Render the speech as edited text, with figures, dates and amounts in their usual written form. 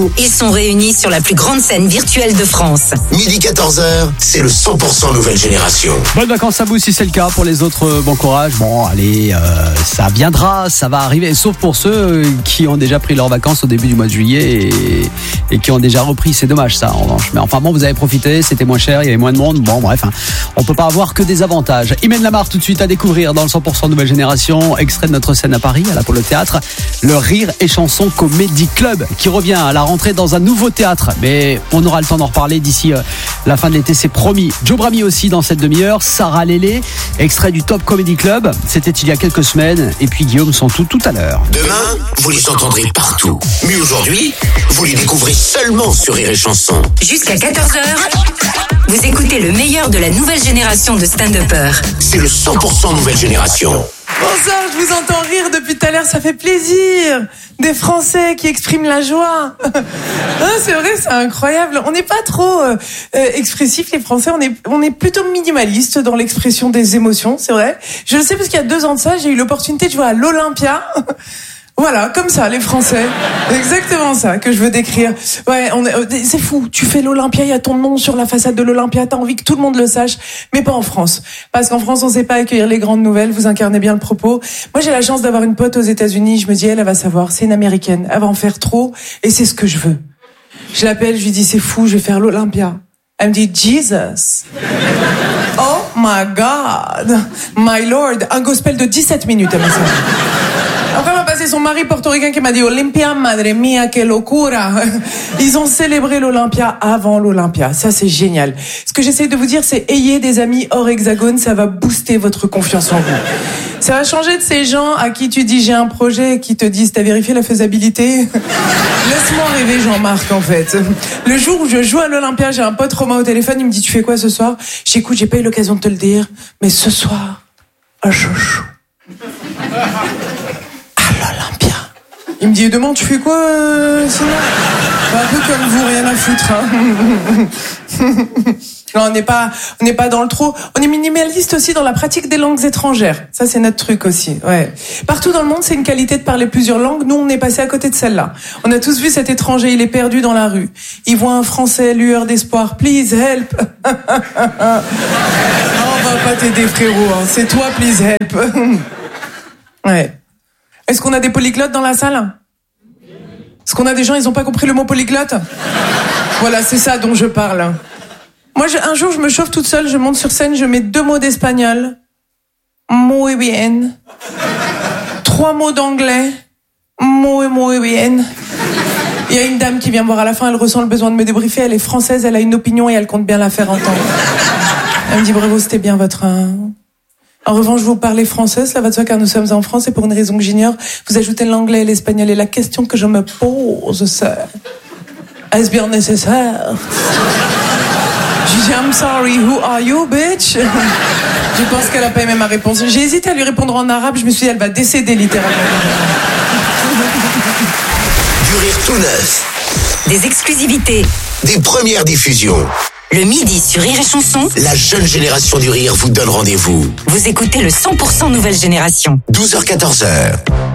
Ils sont réunis sur la plus grande scène virtuelle de France. Midi 14h, c'est le 100% nouvelle génération. Bonnes vacances à vous si c'est le cas. Pour les autres, bon courage. Bon, allez, ça viendra, ça va arriver. Sauf pour ceux qui ont déjà pris leurs vacances au début du mois de juillet et qui ont déjà repris. C'est dommage ça, en revanche. Mais enfin bon, vous avez profité, c'était moins cher, il y avait moins de monde. Bon, bref, on peut pas avoir que des avantages. Imen Lamar tout de suite à découvrir dans le 100% nouvelle génération. Extrait de notre scène à Paris, à l'Apollo Théâtre. Le Rire et Chanson Comedy Club qui revient à la rentrée dans un nouveau théâtre. Mais on aura le temps d'en reparler d'ici la fin de l'été, c'est promis. Joe Brami aussi dans cette demi-heure. Sarah Lélé, extrait du Top Comedy Club. C'était il y a quelques semaines. Et puis Guillaume Santou tout à l'heure. Demain, vous les entendrez partout. Mais aujourd'hui, vous les découvrez seulement sur Rire et Chanson. Jusqu'à 14h, vous écoutez le meilleur de la nouvelle génération de stand-uppers. C'est le 100% nouvelle génération. Bonsoir, je vous entends rire depuis tout à l'heure, ça fait plaisir. Des Français qui expriment la joie. C'est vrai, c'est incroyable. On n'est pas trop expressifs les Français, on est plutôt minimalistes dans l'expression des émotions, c'est vrai. Je le sais parce qu'il y a 2 ans de ça, j'ai eu l'opportunité de jouer à l'Olympia. Voilà, comme ça, les Français. Exactement ça que je veux décrire. Ouais, c'est fou. Tu fais l'Olympia, il y a ton nom sur la façade de l'Olympia, t'as envie que tout le monde le sache, mais pas en France. Parce qu'en France, on sait pas accueillir les grandes nouvelles, vous incarnez bien le propos. Moi, j'ai la chance d'avoir une pote aux États-Unis, je me dis, elle va savoir, c'est une Américaine, elle va en faire trop, et c'est ce que je veux. Je l'appelle, je lui dis, c'est fou, je vais faire l'Olympia. Elle me dit, Jesus. Oh my God. My Lord. Un gospel de 17 minutes, elle m'a dit. Après, m'a passé son mari portoricain qui m'a dit Olympia, madre mia, que locura. Ils ont célébré l'Olympia avant l'Olympia. Ça, c'est génial. Ce que j'essaie de vous dire, c'est ayez des amis hors hexagone, ça va booster votre confiance en vous. Ça va changer de ces gens à qui tu dis j'ai un projet et qui te disent t'as vérifié la faisabilité. Laisse-moi rêver, Jean-Marc, en fait. Le jour où je joue à l'Olympia, j'ai un pote Romain au téléphone, il me dit tu fais quoi ce soir? J'écoute, j'ai pas eu l'occasion de te le dire, mais ce soir, à chouchou. Il me dit, demain, tu fais quoi, sinon? Un peu comme vous, rien à foutre, Non, on n'est pas dans le trop. On est minimaliste aussi dans la pratique des langues étrangères. Ça, c'est notre truc aussi, ouais. Partout dans le monde, c'est une qualité de parler plusieurs langues. Nous, on est passé à côté de celle-là. On a tous vu cet étranger, il est perdu dans la rue. Il voit un Français, lueur d'espoir. Please help. On va pas t'aider, frérot, C'est toi, please help. Ouais. Est-ce qu'on a des polyglottes dans la salle? Est-ce qu'on a des gens, ils ont pas compris le mot polyglotte? Voilà, c'est ça dont je parle. Moi, un jour, je me chauffe toute seule, je monte sur scène, je mets 2 mots d'espagnol. Muy bien. 3 mots d'anglais. Muy bien. Il y a une dame qui vient me voir à la fin, elle ressent le besoin de me débriefer, elle est française, elle a une opinion et elle compte bien la faire entendre. Elle me dit, bravo, c'était bien votre... En revanche, vous parlez français, cela va de soi car nous sommes en France et pour une raison que j'ignore, vous ajoutez l'anglais et l'espagnol. Et la question que je me pose, c'est est-ce bien nécessaire? Je dis I'm sorry, who are you, bitch? Je pense qu'elle a pas aimé ma réponse. J'ai hésité à lui répondre en arabe, je me suis dit elle va décéder littéralement. Du rire tout neuf. Des exclusivités. Des premières diffusions. Le midi sur Rire et Chanson. La jeune génération du rire vous donne rendez-vous. Vous écoutez le 100% nouvelle génération. 12h-14h.